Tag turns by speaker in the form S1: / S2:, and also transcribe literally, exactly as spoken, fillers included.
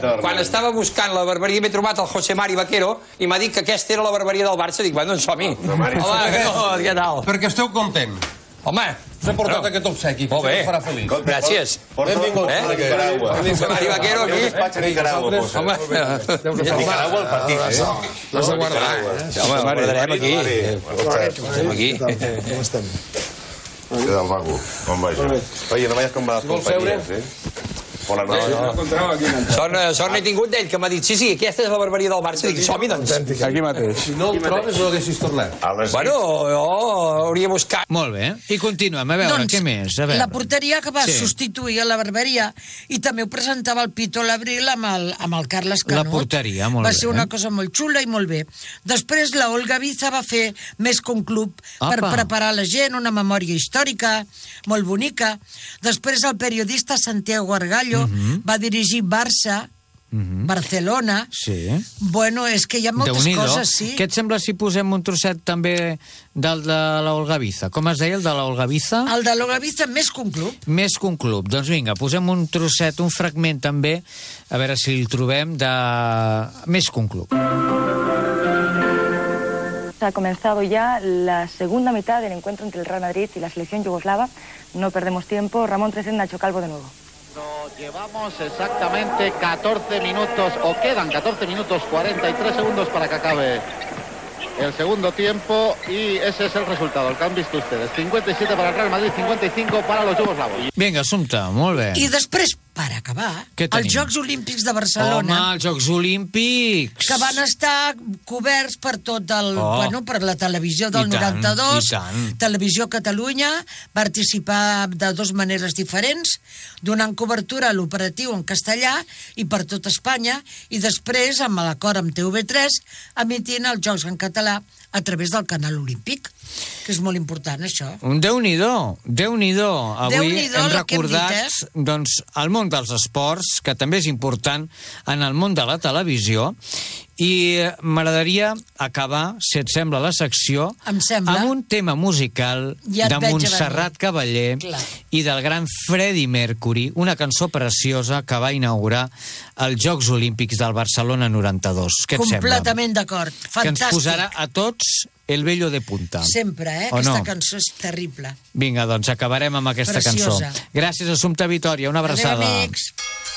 S1: quan estava buscant la barberia m'he trobat el José Mari Vaquero i m'ha dit que aquesta era la barberia del Barça. Dic, bueno, doncs som-hi. Home, què tal?
S2: Perquè esteu content.
S1: Home,
S2: us he portat aquest obsequi.
S1: Molt bé.
S2: Farà feliç.
S1: Gràcies.
S2: Benvingut.
S1: Eh? José Mari Vaquero aquí. Home,
S3: Nicaragua el partit, eh?
S4: L'has de guardar, eh?
S1: Home, guardarem aquí. Estem aquí.
S4: Com estem?
S3: Queda el mago. Com vaja. Oye, no vayas con malas compañías, eh? Hola, no, no.
S1: Sort n'he tingut d'ell, que m'ha dit, sí, sí, aquesta és la barberia del Barça. Dic, som-hi, doncs.
S4: Aquí mateix.
S2: Si no el trobes, no l'haguessis tornat.
S1: Bueno, jo hauria buscat.
S5: Molt bé. I continuem. A veure,
S6: doncs,
S5: què més? A veure.
S6: La porteria que va
S5: Sí.
S6: substituir a la barberia i també ho presentava el Pito Labril amb el, amb el Carles Canut.
S5: La porteria, molt
S6: va
S5: bé.
S6: ser una cosa molt xula i molt bé. Després la Olga Biza va fer més que un club per
S5: Apa.
S6: preparar la gent, una memòria històrica molt bonica. Després el periodista Santiago Argallo va dirigir Barça, Barcelona.
S5: Sí.
S6: Bueno, és que hi ha moltes
S5: Déu-n'hi-do.
S6: coses, sí.
S5: Què et sembla si posem un trosset també del de l'Olga Biza? Com es deia, el de l'Olga Biza?
S6: El de l'Olga Biza més que un club.
S5: Més que un club. Doncs vinga, posem un trosset, un fragment també, a veure si el trobem, de més que un club.
S7: Ha comenzado ya la segunda mitad del encuentro entre el Real Madrid y la selección yugoslava. No perdemos tiempo. Ramón Tresed, Nacho Calvo de nuevo.
S8: Llevamos exactamente catorce minutos, o quedan catorce minutos cuarenta y tres segundos para que acabe el segundo tiempo, y ese es el resultado, el que han visto ustedes. cincuenta y siete para el Real Madrid, cincuenta y cinco para los yugoslavos.
S5: Vinga, assumpte, molt bé.
S6: I després, per acabar,
S5: Què tenim?
S6: els Jocs Olímpics de Barcelona,
S5: Home, els Jocs Olímpics!
S6: que van estar coberts per tot el...
S5: Oh.
S6: Bueno, per la televisió del
S5: I tant,
S6: noranta-dos,
S5: i tant.
S6: Televisió Catalunya, participar de dues maneres diferents, donant cobertura a l'operatiu en castellà i per tot Espanya, i després, amb l'acord amb T V tres, emitint els Jocs en català a través del canal olímpic, que és molt important, això.
S5: Un Déu-n'hi-do, Déu-n'hi-do. Avui
S6: Déu-n'hi-do
S5: hem
S6: el que hem
S5: recordat
S6: dit,
S5: doncs, el món dels esports, que també és important en el món de la televisió, i m'agradaria acabar, si et sembla, la secció
S6: Em sembla.
S5: amb un tema musical
S6: Ja et
S5: de
S6: veig a
S5: Montserrat
S6: venir.
S5: Cavaller
S6: Clar.
S5: i del gran Freddie Mercury, una cançó preciosa que va inaugurar els Jocs Olímpics del Barcelona noranta-dos. Què et sembla?
S6: Completament d'acord.
S5: Que ens
S6: Fantàstic.
S5: posarà a tots el vello de punta.
S6: Sempre, eh?
S5: O
S6: Aquesta
S5: no?
S6: cançó és terrible.
S5: Vinga, doncs acabarem amb aquesta
S6: Preciosa.
S5: cançó. Gràcies, Assumpta Vitòria. Una abraçada.
S6: Adéu, amics.